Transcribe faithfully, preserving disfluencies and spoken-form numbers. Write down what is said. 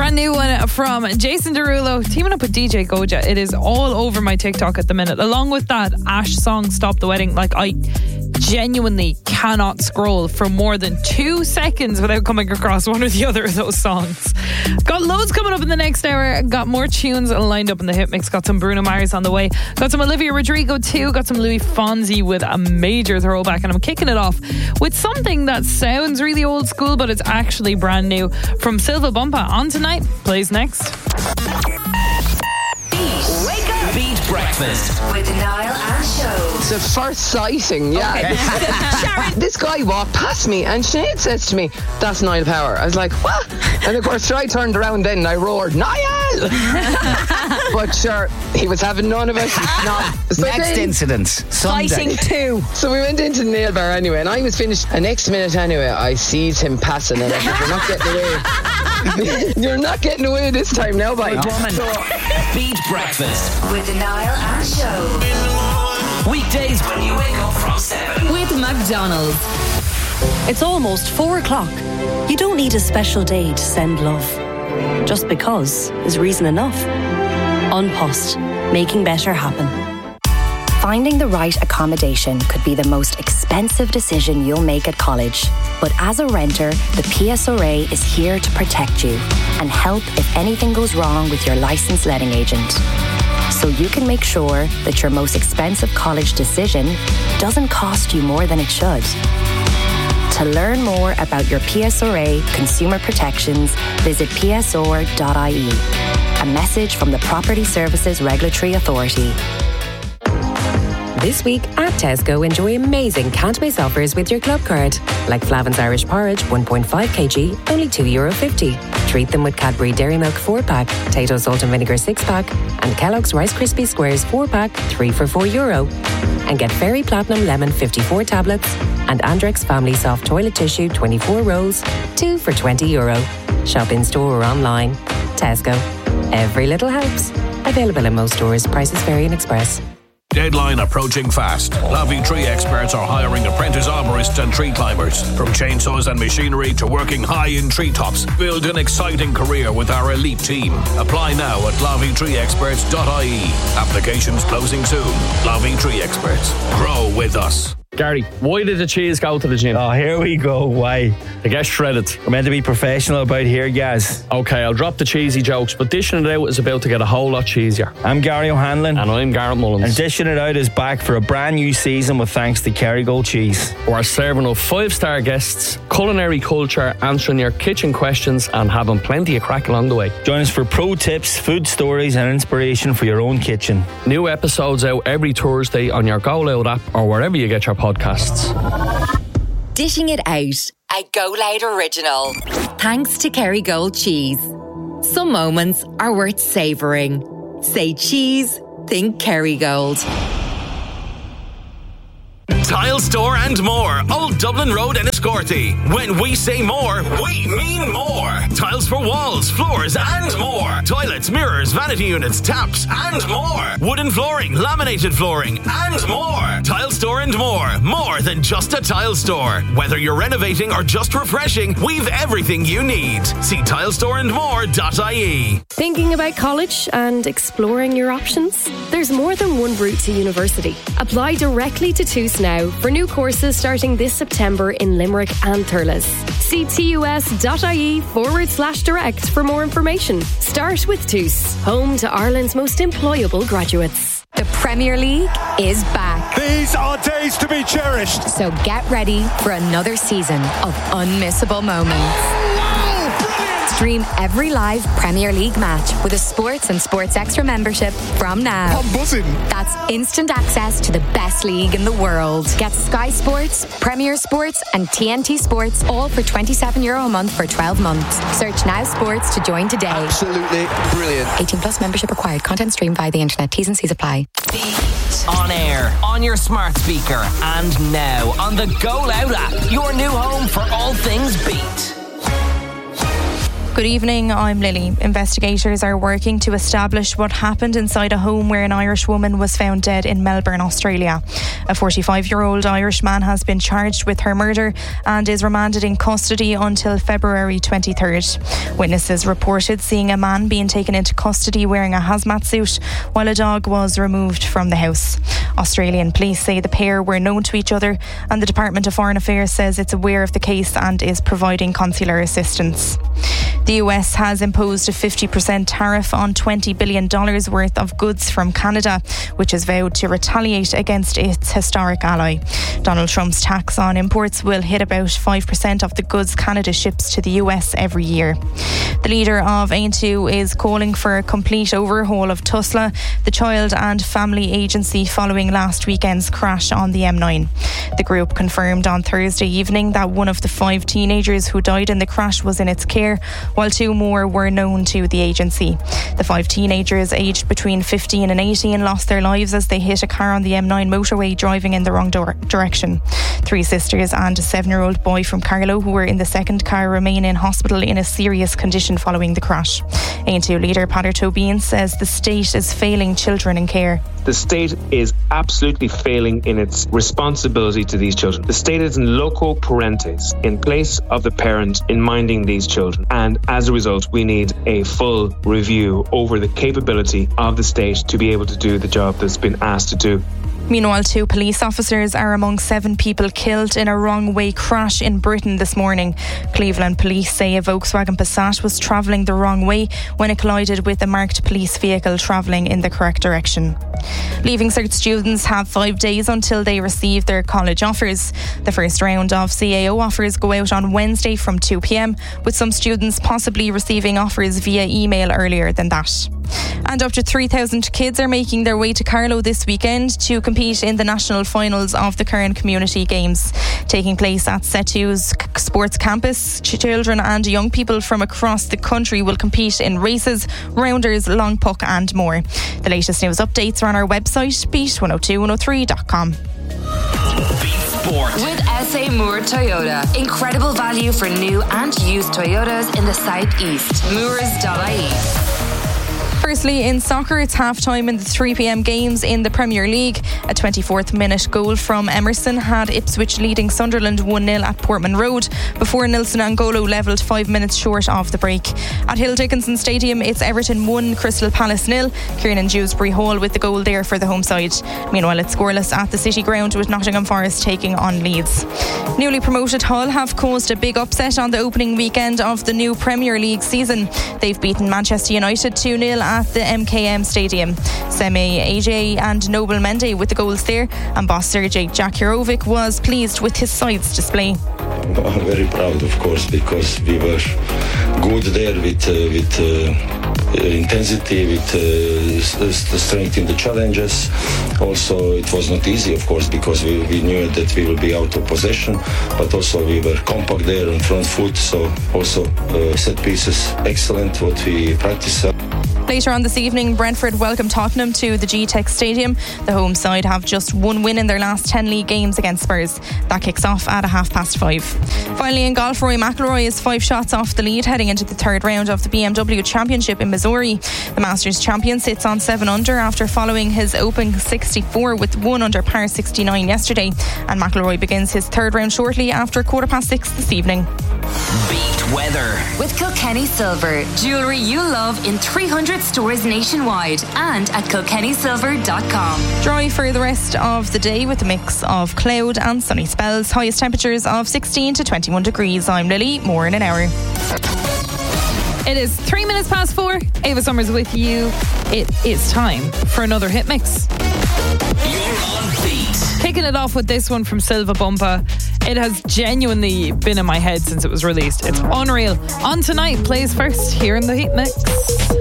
brand new one from Jason Derulo teaming up with D J Goja. It is all over my TikTok at the minute. Along with that Ash song, Stop the Wedding. Like, I genuinely cannot scroll for more than two seconds without coming across one or the other of those songs. Got loads coming up in the next hour. Got more tunes lined up in the hit mix. Got some Bruno Mars on the way. Got some Olivia Rodrigo too. Got some Louis Fonsi with a major throwback. And I'm kicking it off with something that sounds really old school, but it's actually brand new. From Silva Bompa, On Tonight, plays next. Wake up! Beat Breakfast with Niall and Show. It's a first sighting, yeah. Okay. Sharon, this guy walked past me and Sinead says to me, "That's Niall Power." I was like, "What?" And of course, I turned around then and I roared, "Niall!" But sure, he was having none of it. No. So Next then, incident, Sunday. Fighting two. So we went into the nail bar anyway, and I was finished. The next minute anyway, I sees him passing, and I said, "You're not getting away. You're not getting away this time now, boy." Woman. So, Beat Breakfast with Niall and Show. Weekdays when you wake up from seven. With McDonald's. It's almost four o'clock. You don't need a special day to send love. Just because is reason enough. An Post, making better happen. Finding the right accommodation could be the most expensive decision you'll make at college. But as a renter, the P S R A is here to protect you and help if anything goes wrong with your licensed letting agent. So you can make sure that your most expensive college decision doesn't cost you more than it should. To learn more about your P S R A consumer protections, visit p s r dot i e. A message from the Property Services Regulatory Authority. This week at Tesco, enjoy amazing can't-miss offers with your club card. Like Flavin's Irish Porridge, one point five kilograms, only two euro fifty. Treat them with Cadbury Dairy Milk four pack, Tato Salt and Vinegar six pack, and Kellogg's Rice Krispie Squares four pack, three for four euro. And get Fairy Platinum Lemon fifty-four tablets and Andrex Family Soft Toilet Tissue twenty-four rolls, two for twenty euro. Shop in-store or online. Tesco. Every little helps. Available in most stores. Prices vary in Express. Deadline approaching fast. Lavi Tree Experts are hiring apprentice arborists and tree climbers. From chainsaws and machinery to working high in treetops, build an exciting career with our elite team. Apply now at lavi tree experts dot i e. Applications closing soon. Lavi Tree Experts. Grow with us. Gary, why did the cheese go to the gym? Oh, here we go. Why? To get shredded. We're meant to be professional about here, guys. Okay, I'll drop the cheesy jokes, but dishing it out is about to get a whole lot cheesier. I'm Gary O'Hanlon. And I'm Garrett Mullins. And Dishing It Out is back for a brand new season with thanks to Kerrygold Cheese. We're serving up five-star guests, culinary culture, answering your kitchen questions and having plenty of crack along the way. Join us for pro tips, food stories and inspiration for your own kitchen. New episodes out every Thursday on your Go Loud app or wherever you get your podcasts. Dishing It Out, a Go Loud original. Thanks to Kerrygold Cheese. Some moments are worth savouring. Say cheese, think Kerrygold. Tile Store and More, Old Dublin Road in Escorty. When we say more, we mean more. Tiles for walls, floors and more. Toilets, mirrors, vanity units, taps and more. Wooden flooring, laminated flooring and more. Tile Store and More, more than just a tile store. Whether you're renovating or just refreshing, we've everything you need. See tile store and more dot i e. Thinking about college and exploring your options? There's more than one route to university. Apply directly to T U S now for new courses starting this September in Limerick and Thurles. See tus.ie forward slash direct for more information. Start with T U S, home to Ireland's most employable graduates. The Premier League is back. These are days to be cherished. So get ready for another season of unmissable moments. Stream every live Premier League match with a Sports and Sports Extra membership from now. I'm buzzing. That's instant access to the best league in the world. Get Sky Sports, Premier Sports and T N T Sports all for twenty-seven euro a month for twelve months. Search Now Sports to join today. Absolutely brilliant. eighteen plus membership required. Content streamed via the internet. T's and C's apply. On air, on your smart speaker, and now on the Go Loud app. Your new home for all things Beat. Good evening, I'm Lily. Investigators are working to establish what happened inside a home where an Irish woman was found dead in Melbourne, Australia. A forty-five-year-old Irish man has been charged with her murder and is remanded in custody until February twenty-third. Witnesses reported seeing a man being taken into custody wearing a hazmat suit while a dog was removed from the house. Australian police say the pair were known to each other, and the Department of Foreign Affairs says it's aware of the case and is providing consular assistance. The U S has imposed a fifty percent tariff on twenty billion dollars worth of goods from Canada, which has vowed to retaliate against its historic ally. Donald Trump's tax on imports will hit about five percent of the goods Canada ships to the U S every year. The leader of Aintu is calling for a complete overhaul of Tusla, the child and family agency, following last weekend's crash on the M nine. The group confirmed on Thursday evening that one of the five teenagers who died in the crash was in its care, while two more were known to the agency. The five teenagers aged between fifteen and eighteen lost their lives as they hit a car on the M nine motorway driving in the wrong do- direction. Three sisters and a seven-year-old boy from Carlow who were in the second car remain in hospital in a serious condition following the crash. Aintu leader Peadar Tóibín says the state is failing children in care. The state is absolutely failing in its responsibility to these children. The state is in loco parentis, in place of the parent in minding these children. And as a result, we need a full review over the capability of the state to be able to do the job that's been asked to do. Meanwhile, two police officers are among seven people killed in a wrong-way crash in Britain this morning. Cleveland police say a Volkswagen Passat was travelling the wrong way when it collided with a marked police vehicle travelling in the correct direction. Leaving Cert students have five days until they receive their college offers. The first round of C A O offers go out on Wednesday from two p.m, with some students possibly receiving offers via email earlier than that. And up to three thousand kids are making their way to Carlow this weekend to compete in the national finals of the Curran Community Games. Taking place at Setu's Sports Campus, children and young people from across the country will compete in races, rounders, long puck and more. The latest news updates are on our website, beat one oh two one oh three dot com. Sport. With S A Moore Toyota. Incredible value for new and used Toyotas in the southeast. Moores dot I E. Firstly, in soccer, it's half-time in the three p.m. games in the Premier League. A twenty-fourth minute goal from Emerson had Ipswich leading Sunderland one nil at Portman Road before Nilson Angolo levelled five minutes short of the break. At Hill Dickinson Stadium, it's Everton one, Crystal Palace nil. Kieran Dewsbury Hall with the goal there for the home side. Meanwhile, it's scoreless at the City Ground with Nottingham Forest taking on Leeds. Newly promoted Hull have caused a big upset on the opening weekend of the new Premier League season. They've beaten Manchester United two nil at the M K M Stadium. Semi A J and Noble Mendy with the goals there, and boss Sergej Jakirovic was pleased with his side's display. I'm very proud, of course, because we were good there with uh, with uh, intensity, with uh, the strength in the challenges. Also, it was not easy, of course, because we, we knew that we will be out of possession, but also we were compact there on front foot. So also uh, set pieces, excellent what we practice. Later on this evening, Brentford welcome Tottenham to the G-Tech Stadium. The home side have just one win in their last ten league games against Spurs. That kicks off at a half past five. Finally in golf, Rory McIlroy is five shots off the lead heading into the third round of the B M W Championship in Missouri. The Masters champion sits on seven under after following his Open sixty-four with one under par sixty-nine yesterday. And McIlroy begins his third round shortly after quarter past six this evening. Beat weather with Kilkenny Silver. Jewellery you love in three hundred stores nationwide and at kilkenny silver dot com. Dry for the rest of the day with a mix of cloud and sunny spells. Highest temperatures of sixteen to twenty-one degrees. I'm Lily. More in an hour. It is three minutes past four. Ava Summers with you. It is time for another hit mix. You're on beat. Kicking it off with this one from Silva Bumpa. It has genuinely been in my head since it was released. It's unreal. On Tonight plays first here in the Heat Mix.